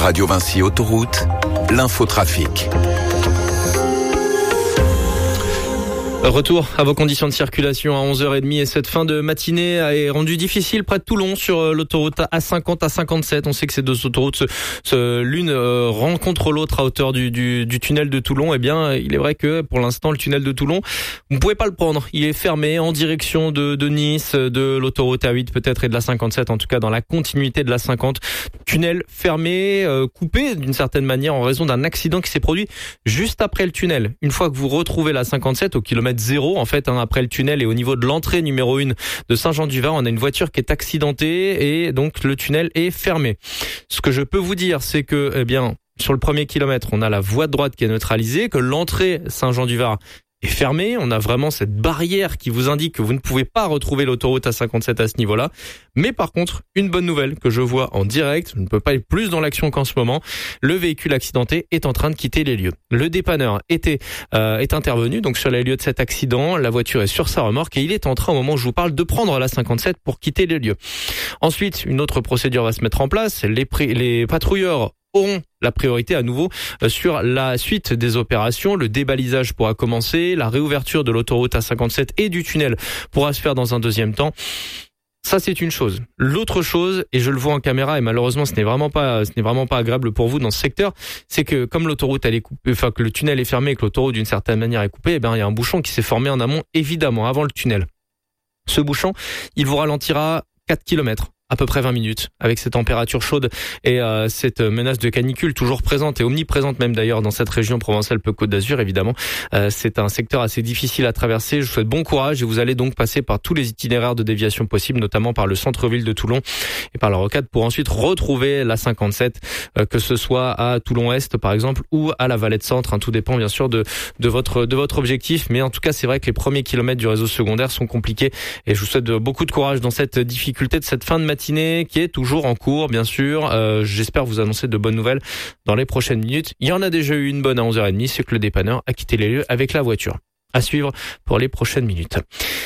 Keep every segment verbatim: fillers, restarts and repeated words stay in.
Radio Vinci Autoroute, l'infotrafic. Retour à vos conditions de circulation à onze heures trente et cette fin de matinée est rendue difficile près de Toulon sur l'autoroute A cinquante, A cinquante-sept. On sait que ces deux autoroutes, se, se, l'une euh, rencontre l'autre à hauteur du, du, du tunnel de Toulon. Eh bien, il est vrai que pour l'instant, le tunnel de Toulon, vous ne pouvez pas le prendre. Il est fermé en direction de, de Nice, de l'autoroute A huit peut-être et de la cinquante-sept, en tout cas dans la continuité de la cinquante. Tunnel fermé, euh, coupé d'une certaine manière en raison d'un accident qui s'est produit juste après le tunnel. Une fois que vous retrouvez la cinquante-sept au kilomètre zéro, en fait, hein, après le tunnel et au niveau de l'entrée numéro un de Saint-Jean-du-Var, on a une voiture qui est accidentée et donc le tunnel est fermé. Ce que je peux vous dire, c'est que, eh bien, sur le premier kilomètre, on a la voie de droite qui est neutralisée, que l'entrée Saint-Jean-du-Var est fermée. On a vraiment cette barrière qui vous indique que vous ne pouvez pas retrouver l'autoroute A cinquante-sept à ce niveau-là. Mais par contre, une bonne nouvelle que je vois en direct, je ne peux pas être plus dans l'action qu'en ce moment, le véhicule accidenté est en train de quitter les lieux. Le dépanneur était euh, est intervenu donc sur les lieux de cet accident, la voiture est sur sa remorque et il est en train, au moment où je vous parle, de prendre la cinquante-sept pour quitter les lieux. Ensuite, une autre procédure va se mettre en place, les, pré- les patrouilleurs auront la priorité à nouveau sur la suite des opérations. Le débalisage pourra commencer, la réouverture de l'autoroute A cinquante-sept et du tunnel pourra se faire dans un deuxième temps. Ça, c'est une chose. L'autre chose, et je le vois en caméra, et malheureusement, ce n'est vraiment pas, ce n'est vraiment pas agréable pour vous dans ce secteur, c'est que comme l'autoroute elle est coupée, enfin que le tunnel est fermé et que l'autoroute d'une certaine manière est coupée, eh ben il y a un bouchon qui s'est formé en amont, évidemment, avant le tunnel. Ce bouchon, il vous ralentira quatre kilomètres. À peu près vingt minutes, avec ces températures chaudes et euh, cette menace de canicule toujours présente et omniprésente même d'ailleurs dans cette région Provence-Alpes-Côte d'Azur, évidemment. Euh, c'est un secteur assez difficile à traverser. Je vous souhaite bon courage et vous allez donc passer par tous les itinéraires de déviation possibles, notamment par le centre-ville de Toulon et par la rocade pour ensuite retrouver la cinquante-sept, euh, que ce soit à Toulon-Est par exemple ou à la Vallée de Centre. Hein, tout dépend bien sûr de, de votre de votre objectif, mais en tout cas c'est vrai que les premiers kilomètres du réseau secondaire sont compliqués et je vous souhaite beaucoup de courage dans cette difficulté de cette fin de matinée qui est toujours en cours, bien sûr. Euh, j'espère vous annoncer de bonnes nouvelles dans les prochaines minutes. Il y en a déjà eu une bonne à onze heures trente, c'est que le dépanneur a quitté les lieux avec la voiture. À suivre pour les prochaines minutes.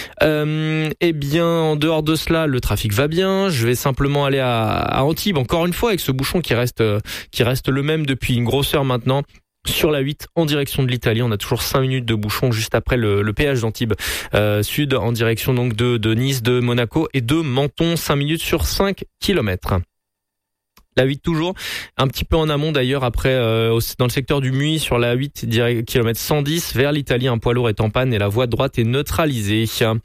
Euh, eh bien, en dehors de cela, le trafic va bien. Je vais simplement aller à, à Antibes, encore une fois, avec ce bouchon qui reste, qui reste le même depuis une grosse heure maintenant. Sur la huit, en direction de l'Italie, on a toujours cinq minutes de bouchon juste après le, le péage d'Antibes euh, Sud, en direction donc de, de Nice, de Monaco et de Menton, cinq minutes sur cinq kilomètres. La huit toujours, un petit peu en amont d'ailleurs, après euh, dans le secteur du Muy, sur la huit, kilomètre cent dix, vers l'Italie, un poids lourd est en panne et la voie de droite est neutralisée.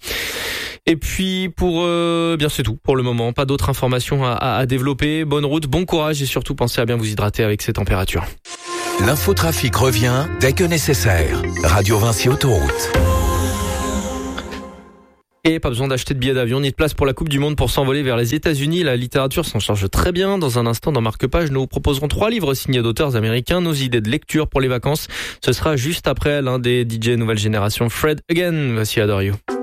Et puis pour euh, bien c'est tout pour le moment, pas d'autres informations à, à, à développer. Bonne route, bon courage et surtout pensez à bien vous hydrater avec ces températures. L'infotrafic revient dès que nécessaire. Radio Vinci Autoroute. Et pas besoin d'acheter de billets d'avion ni de place pour la Coupe du Monde pour s'envoler vers les États-Unis. La littérature s'en charge très bien. Dans un instant, dans Marque-Page, nous vous proposerons trois livres signés d'auteurs américains. Nos idées de lecture pour les vacances. Ce sera juste après l'un des D J nouvelle génération, Fred Again. Voici Adore You.